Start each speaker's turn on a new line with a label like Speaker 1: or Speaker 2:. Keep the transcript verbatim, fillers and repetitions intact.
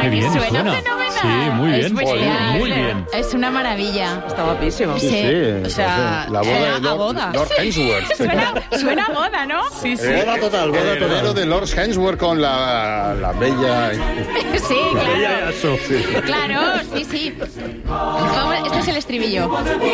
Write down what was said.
Speaker 1: Qué bien
Speaker 2: suena,
Speaker 1: suena.
Speaker 2: fenomenal.
Speaker 1: Sí, muy bien,
Speaker 2: Es
Speaker 1: muy
Speaker 2: genial.
Speaker 1: muy bien.
Speaker 2: Es una maravilla.
Speaker 3: Está guapísimo.
Speaker 2: Sí,
Speaker 4: Sí,
Speaker 2: o sea,
Speaker 4: la boda
Speaker 2: suena
Speaker 4: de
Speaker 2: a
Speaker 4: Lord,
Speaker 2: boda.
Speaker 4: Lord Hemsworth.
Speaker 2: Suena, suena a boda, ¿no?
Speaker 3: Sí, sí.
Speaker 4: Boda total, boda total. El heredero de Lord Hemsworth con la, la bella...
Speaker 2: Sí,
Speaker 1: Ya,
Speaker 2: claro.
Speaker 1: ya, eso.
Speaker 2: Claro, sí, sí. Vamos, este es el estribillo.